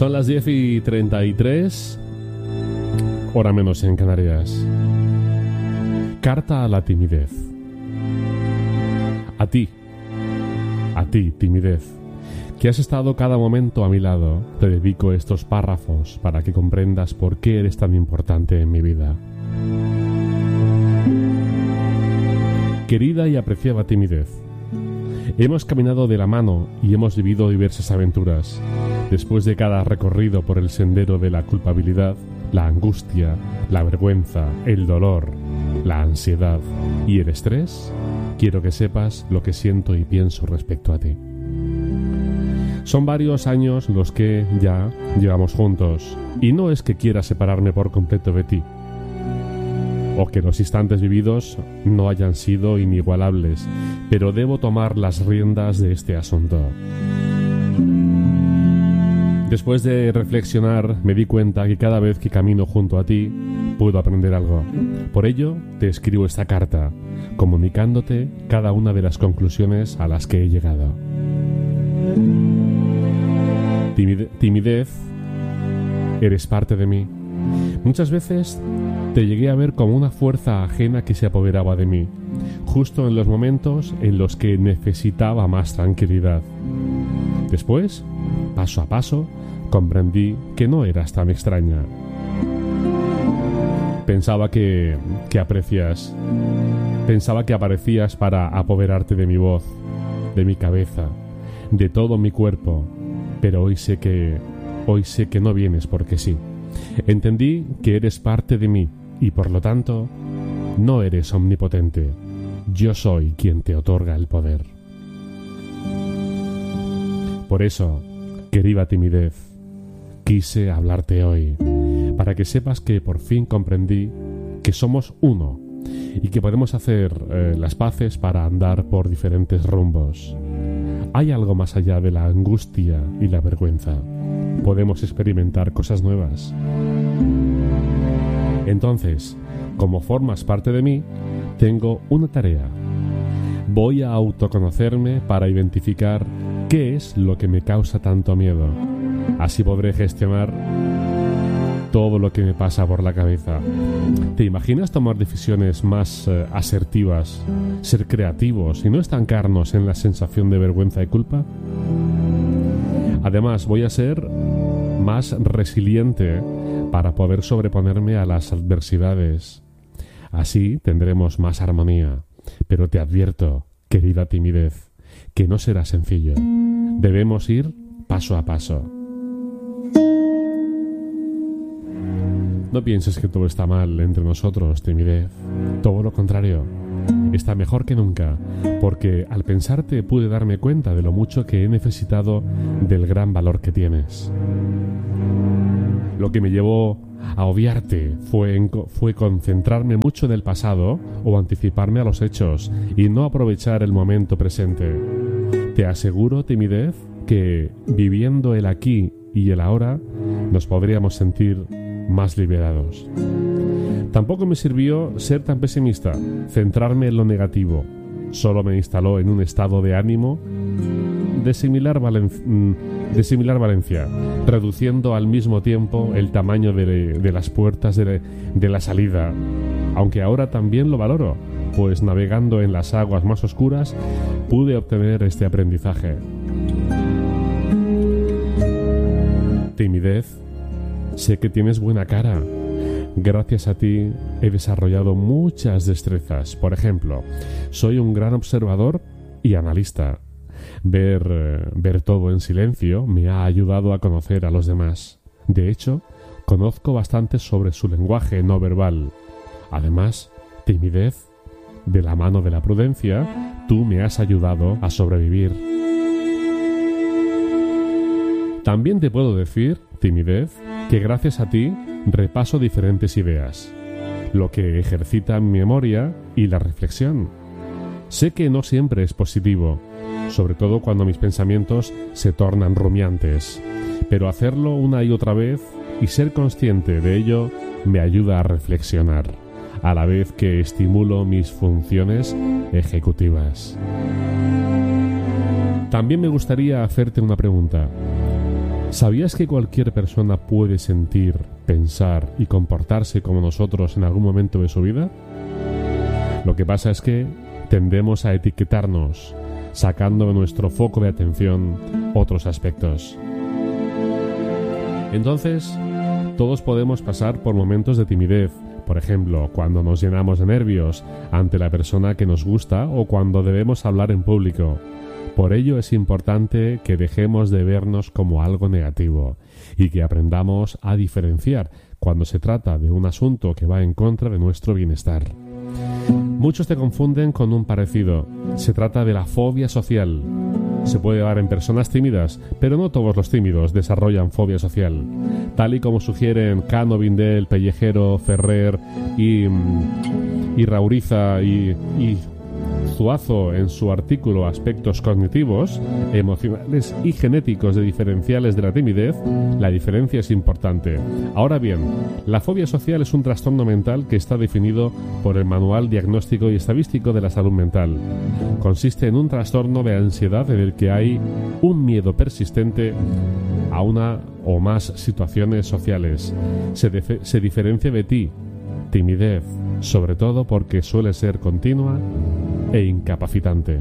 Son las 10:33, hora menos en Canarias. Carta a la timidez. A ti, timidez, que has estado cada momento a mi lado, te dedico estos párrafos para que comprendas por qué eres tan importante en mi vida. Querida y apreciada timidez, hemos caminado de la mano y hemos vivido diversas aventuras. Después de cada recorrido por el sendero de la culpabilidad, la angustia, la vergüenza, el dolor, la ansiedad y el estrés, quiero que sepas lo que siento y pienso respecto a ti. Son varios años los que ya llevamos juntos, y no es que quiera separarme por completo de ti, o que los instantes vividos no hayan sido inigualables, pero debo tomar las riendas de este asunto. Después de reflexionar, me di cuenta que cada vez que camino junto a ti, puedo aprender algo. Por ello, te escribo esta carta, comunicándote cada una de las conclusiones a las que he llegado. Timidez, eres parte de mí. Muchas veces te llegué a ver como una fuerza ajena que se apoderaba de mí, justo en los momentos en los que necesitaba más tranquilidad. Después, paso a paso, comprendí que no eras tan extraña. Pensaba que aparecías para apoderarte de mi voz, de mi cabeza, de todo mi cuerpo, pero hoy sé que no vienes porque sí. Entendí que eres parte de mí y por lo tanto no eres omnipotente. Yo soy quien te otorga el poder. Por eso, querida timidez, quise hablarte hoy, para que sepas que por fin comprendí que somos uno y que podemos hacer las paces para andar por diferentes rumbos. Hay algo más allá de la angustia y la vergüenza. Podemos experimentar cosas nuevas. Entonces, como formas parte de mí, tengo una tarea. Voy a autoconocerme para identificar qué es lo que me causa tanto miedo. Así podré gestionar todo lo que me pasa por la cabeza. ¿Te imaginas tomar decisiones más asertivas, ser creativos y no estancarnos en la sensación de vergüenza y culpa? Además, voy a ser más resiliente para poder sobreponerme a las adversidades. Así tendremos más armonía. Pero te advierto, querida timidez, que no será sencillo. Debemos ir paso a paso. No pienses que todo está mal entre nosotros, timidez. Todo lo contrario. Está mejor que nunca, porque al pensarte pude darme cuenta de lo mucho que he necesitado del gran valor que tienes. Lo que me llevó a obviarte fue concentrarme mucho en el pasado o anticiparme a los hechos y no aprovechar el momento presente. Te aseguro, timidez, que viviendo el aquí y el ahora nos podríamos sentir más liberados. Tampoco me sirvió ser tan pesimista, centrarme en lo negativo. Solo me instaló en un estado de ánimo de similar valencia, reduciendo al mismo tiempo el tamaño de las puertas de la salida, aunque ahora también lo valoro, pues navegando en las aguas más oscuras pude obtener este aprendizaje. Timidez, sé que tienes buena cara. Gracias a ti he desarrollado muchas destrezas. Por ejemplo, soy un gran observador y analista. Ver todo en silencio me ha ayudado a conocer a los demás. De hecho, conozco bastante sobre su lenguaje no verbal. Además, timidez, de la mano de la prudencia, tú me has ayudado a sobrevivir. También te puedo decir, timidez, que gracias a ti repaso diferentes ideas, lo que ejercita mi memoria y la reflexión. Sé que no siempre es positivo, sobre todo cuando mis pensamientos se tornan rumiantes, pero hacerlo una y otra vez y ser consciente de ello me ayuda a reflexionar, a la vez que estimulo mis funciones ejecutivas. También me gustaría hacerte una pregunta. ¿Sabías que cualquier persona puede sentir, pensar y comportarse como nosotros en algún momento de su vida? Lo que pasa es que tendemos a etiquetarnos, sacando de nuestro foco de atención otros aspectos. Entonces, todos podemos pasar por momentos de timidez, por ejemplo, cuando nos llenamos de nervios ante la persona que nos gusta o cuando debemos hablar en público. Por ello es importante que dejemos de vernos como algo negativo y que aprendamos a diferenciar cuando se trata de un asunto que va en contra de nuestro bienestar. Muchos te confunden con un parecido. Se trata de la fobia social. Se puede dar en personas tímidas, pero no todos los tímidos desarrollan fobia social. Tal y como sugieren Cano, Vindel, Pellejero, Ferrer y Rauriza y Zuazo en su artículo Aspectos cognitivos, emocionales y genéticos de diferenciales de la timidez, la diferencia es importante. Ahora bien, la fobia social es un trastorno mental que está definido por el Manual Diagnóstico y Estadístico de la Salud Mental. Consiste en un trastorno de ansiedad en el que hay un miedo persistente a una o más situaciones sociales. Se diferencia de ti, timidez, sobre todo porque suele ser continua e incapacitante.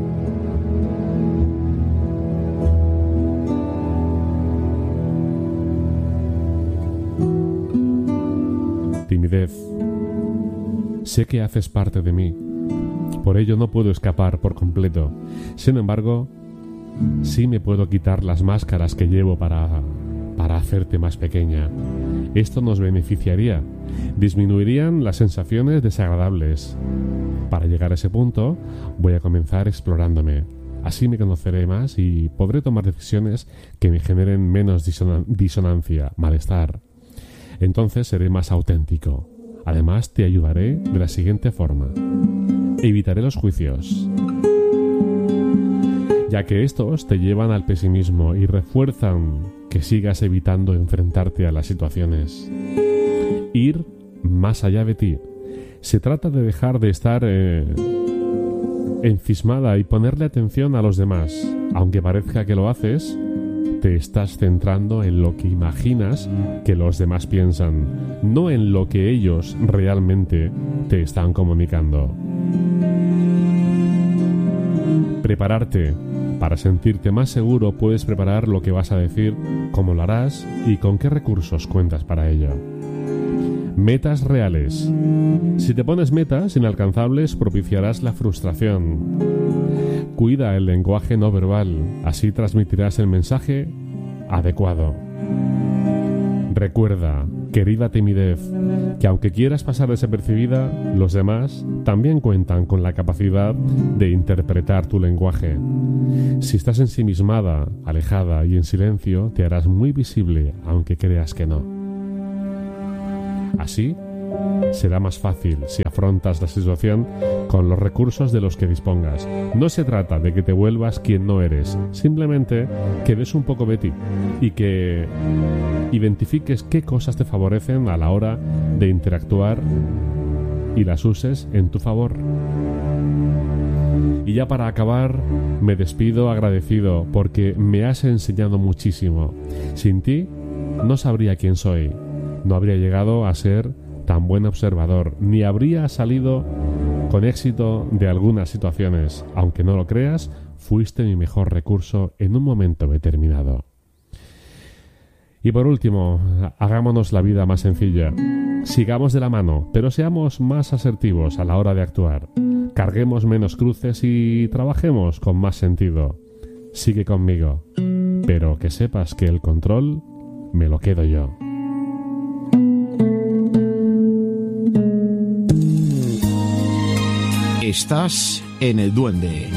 Timidez. Sé que haces parte de mí. Por ello no puedo escapar por completo. Sin embargo, sí me puedo quitar las máscaras que llevo para hacerte más pequeña. Esto nos beneficiaría. Disminuirían las sensaciones desagradables. Para llegar a ese punto, voy a comenzar explorándome. Así me conoceré más y podré tomar decisiones que me generen menos disonancia, malestar. Entonces seré más auténtico. Además, te ayudaré de la siguiente forma. Evitaré los juicios, ya que estos te llevan al pesimismo y refuerzan que sigas evitando enfrentarte a las situaciones. Ir más allá de ti. Se trata de dejar de estar encismada y ponerle atención a los demás. Aunque parezca que lo haces, te estás centrando en lo que imaginas que los demás piensan, no en lo que ellos realmente te están comunicando. Prepararte. Para sentirte más seguro puedes preparar lo que vas a decir, cómo lo harás y con qué recursos cuentas para ello. Metas reales. Si te pones metas inalcanzables, propiciarás la frustración. Cuida el lenguaje no verbal, así transmitirás el mensaje adecuado. Recuerda, querida timidez, que aunque quieras pasar desapercibida, los demás también cuentan con la capacidad de interpretar tu lenguaje. Si estás ensimismada, alejada y en silencio, te harás muy visible, aunque creas que no. Así, será más fácil si afrontas la situación con los recursos de los que dispongas. No se trata de que te vuelvas quien no eres, simplemente que des un poco de ti y que identifiques qué cosas te favorecen a la hora de interactuar y las uses en tu favor. Y ya para acabar, me despido agradecido porque me has enseñado muchísimo. Sin ti, no sabría quién soy. No habría llegado a ser tan buen observador, ni habría salido con éxito de algunas situaciones. Aunque no lo creas, fuiste mi mejor recurso en un momento determinado. Y por último, hagámonos la vida más sencilla. Sigamos de la mano, pero seamos más asertivos a la hora de actuar. Carguemos menos cruces y trabajemos con más sentido. Sigue conmigo, pero que sepas que el control me lo quedo yo. Estás en El Duende.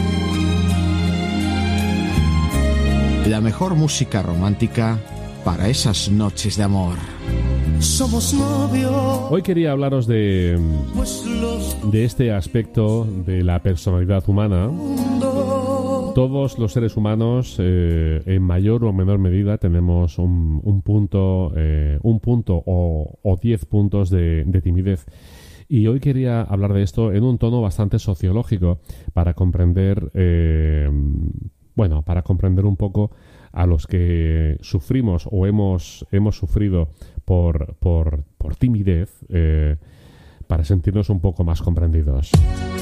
La mejor música romántica para esas noches de amor. Somos novios. Hoy quería hablaros de este aspecto de la personalidad humana. Todos los seres humanos, en mayor o menor medida, tenemos un punto o 10 puntos de timidez. Y hoy quería hablar de esto en un tono bastante sociológico para comprender, para comprender un poco a los que sufrimos o hemos sufrido por timidez, para sentirnos un poco más comprendidos.